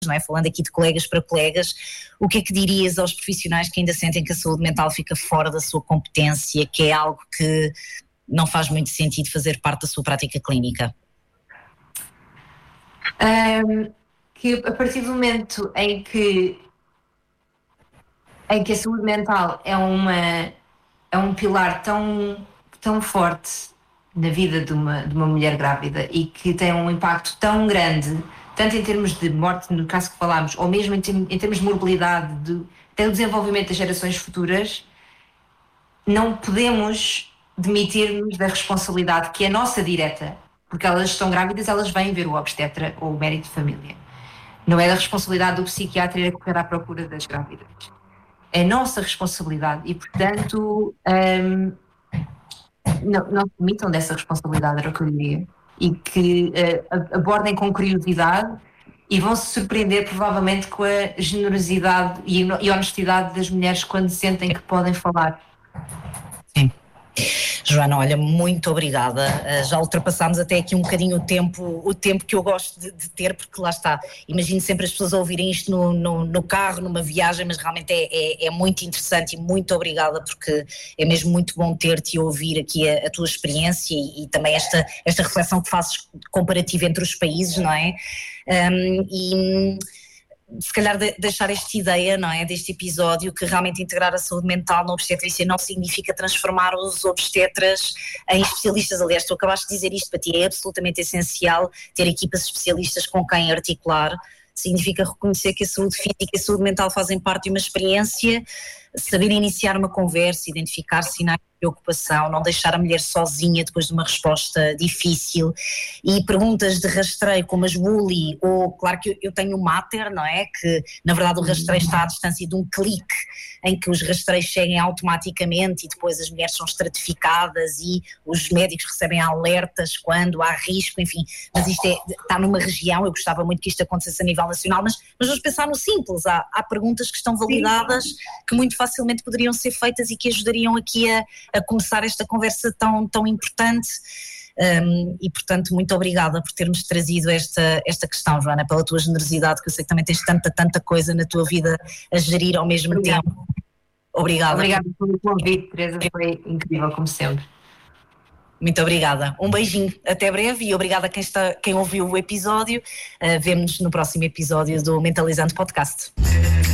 não é? Falando aqui de colegas para colegas, o que é que dirias aos profissionais que ainda sentem que a saúde mental fica fora da sua competência, que é algo que não faz muito sentido fazer parte da sua prática clínica? Que a partir do momento em que a saúde mental é um pilar tão forte na vida de uma mulher grávida e que tem um impacto tão grande, tanto em termos de morte, no caso que falámos, ou mesmo em termos de morbilidade, até o desenvolvimento das gerações futuras, não podemos demitir-nos da responsabilidade que é nossa direta, porque elas estão grávidas, elas vêm ver o obstetra ou o médico de família. Não é da responsabilidade do psiquiatra ir a correr à procura das grávidas. É nossa responsabilidade e, portanto, não se demitam dessa responsabilidade, era o que eu diria. E que abordem com curiosidade e vão se surpreender provavelmente com a generosidade e honestidade das mulheres quando sentem que podem falar. Sim. Joana, olha, muito obrigada. Já ultrapassámos até aqui um bocadinho o tempo que eu gosto de ter, porque lá está, imagino sempre as pessoas a ouvirem isto no carro, numa viagem, mas realmente é muito interessante e muito obrigada, porque é mesmo muito bom ter-te e ouvir aqui a tua experiência e também esta reflexão que fazes comparativa entre os países, não é? Se calhar deixar esta ideia, não é, deste episódio, que realmente integrar a saúde mental na obstetrícia não significa transformar os obstetras em especialistas. Aliás, tu acabaste de dizer isto, para ti é absolutamente essencial ter equipas especialistas com quem articular. Significa reconhecer que a saúde física e a saúde mental fazem parte de uma experiência, saber iniciar uma conversa, identificar sinais de preocupação, não deixar a mulher sozinha depois de uma resposta difícil, e perguntas de rastreio como as bully, ou claro que eu tenho o Mater, não é? Que na verdade o rastreio está à distância de um clique, em que os rastreios seguem automaticamente e depois as mulheres são estratificadas e os médicos recebem alertas quando há risco, enfim, mas isto está numa região, eu gostava muito que isto acontecesse a nível nacional, mas vamos pensar no simples, há perguntas que estão validadas, que muito facilmente poderiam ser feitas e que ajudariam aqui a começar esta conversa tão importante. E portanto muito obrigada por termos trazido esta questão, Joana, pela tua generosidade, que eu sei que também tens tanta coisa na tua vida a gerir ao mesmo tempo. Obrigada. Obrigada pelo convite, Teresa, foi incrível como sempre. Muito obrigada, um beijinho, até breve, e obrigada a quem ouviu o episódio. Vemo-nos no próximo episódio do Mentalizando Podcast.